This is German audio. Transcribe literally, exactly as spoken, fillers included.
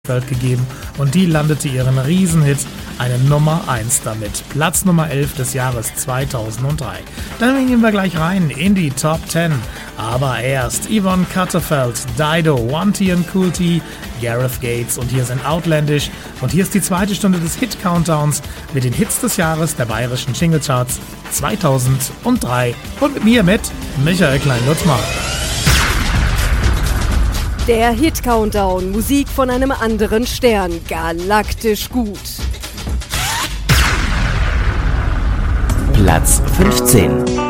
Feld gegeben und die landete ihren Riesenhit, eine Nummer eins damit. Platz Nummer elf des Jahres zweitausenddrei. Dann gehen wir gleich rein in die Top zehn. Aber erst Yvonne Katterfeld, Dido, One T und Cool T, Gareth Gates und hier sind Outlandish. Und hier ist die zweite Stunde des Hit-Countdowns mit den Hits des Jahres der bayerischen Singlecharts zweitausenddrei. Und mit mir mit Michael Klein-Lutzmann. Der Hit-Countdown, Musik von einem anderen Stern, galaktisch gut. Platz fünfzehn.